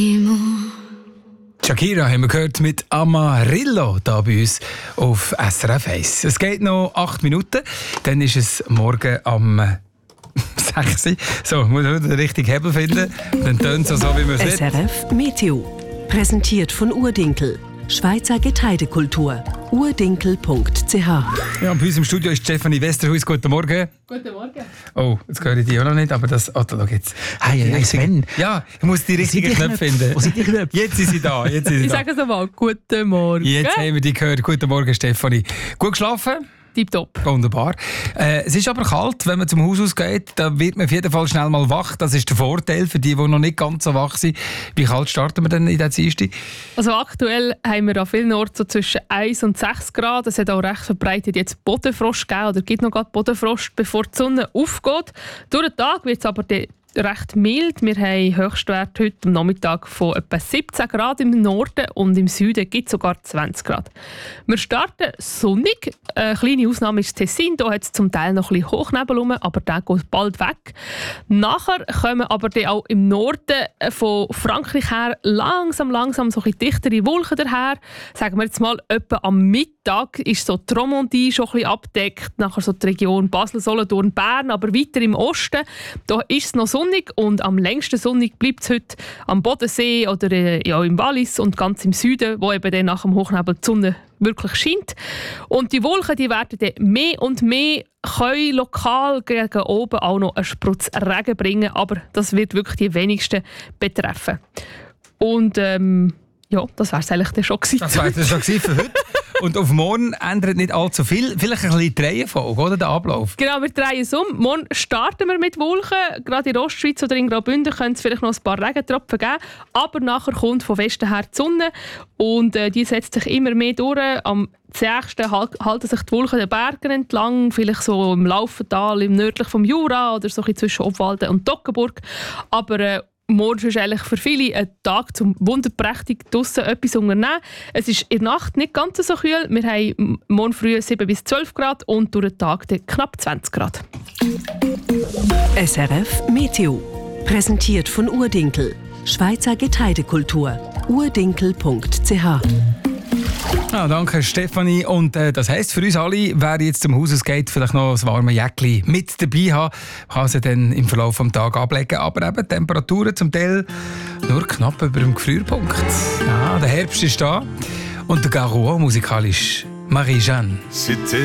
Shakira haben wir gehört mit Amarillo da bei uns auf SRF 1. Es geht noch 8 Minuten, dann ist es morgen am 6. So, muss ich den richtigen Hebel finden. Dann tönt es so, wie man es will. SRF Meteo. Präsentiert von Urdinkel. Schweizer Getreidekultur. urdinkel.ch. Ja, bei uns im Studio ist Stefanie Westerhuis. Guten Morgen. Guten Morgen. Oh, jetzt höre ich die auch noch nicht, aber das... Oh, schau jetzt. Hey, Sven. Ja, ich muss die richtigen Knöpfe finden. Wo sind die Knöpfe? Jetzt sind sie da. Ich sage es mal, guten Morgen. Jetzt haben wir die gehört. Guten Morgen, Stefanie. Gut geschlafen? Tipptopp. Wunderbar. Es ist aber kalt, wenn man zum Haus ausgeht. Da wird man auf jeden Fall schnell mal wach. Das ist der Vorteil für die noch nicht ganz so wach sind. Wie kalt starten wir denn in der Dienstag? Also aktuell haben wir an vielen Orten so zwischen 1 und 6 Grad. Es hat auch recht verbreitet jetzt Bodenfrost gegeben, oder gibt noch gerade Bodenfrost, bevor die Sonne aufgeht. Durch den Tag wird es aber recht mild. Wir haben Höchstwerte heute am Nachmittag von etwa 17 Grad im Norden und im Süden gibt es sogar 20 Grad. Wir starten sonnig. Eine kleine Ausnahme ist Tessin. Da hat es zum Teil noch ein bisschen Hochnebel rum, aber der geht bald weg. Nachher kommen aber dann auch im Norden von Frankreich her langsam so ein bisschen dichtere Wolken daher. Sagen wir jetzt mal, etwa am Mittag ist so die Romandie schon ein bisschen abgedeckt. Nachher so die Region Basel, Solothurn, Bern, aber weiter im Osten. Da ist es noch sonnig und am längsten sonnig bleibt es heute am Bodensee oder im Wallis und ganz im Süden, wo eben dann nach dem Hochnebel die Sonne wirklich scheint. Und die Wolken, die werden dann mehr und mehr können lokal gegen oben auch noch einen Sprutz Regen bringen, aber das wird wirklich die wenigsten betreffen. Und ja, das wäre es eigentlich dann schon gewesen. Das wäre es schon für heute. Und auf morgen ändert nicht allzu viel. Vielleicht ein bisschen die Reihenfolge, oder? Der Ablauf. Genau, wir drehen es um. Morgen starten wir mit Wolken. Gerade in der Ostschweiz oder in Graubünden könnte es vielleicht noch ein paar Regentropfen geben. Aber nachher kommt von Westen her die Sonne. Und die setzt sich immer mehr durch. Am 6. halten sich die Wolken den Bergen entlang. Vielleicht so im Laufental, im nördlich vom Jura oder so ein bisschen zwischen Obwalden und Toggenburg. Aber morgen ist eigentlich für viele ein Tag zum wunderprächtig draussen etwas unternehmen. Es ist in der Nacht nicht ganz so kühl. Wir haben morgen früh 7 bis 12 Grad und durch den Tag knapp 20 Grad. SRF Meteo. Präsentiert von Urdinkel. Schweizer Getreidekultur. urdinkel.ch. Ja, danke Stefanie. Und das heisst für uns alle, wer jetzt zum Haus geht, vielleicht noch ein warmes Jäckchen mit dabei haben, kann sie dann im Verlauf des Tages ablegen. Aber eben Temperaturen zum Teil nur knapp über dem Gefrierpunkt. Ja, der Herbst ist da und der Garo musikalisch Marie-Jeanne.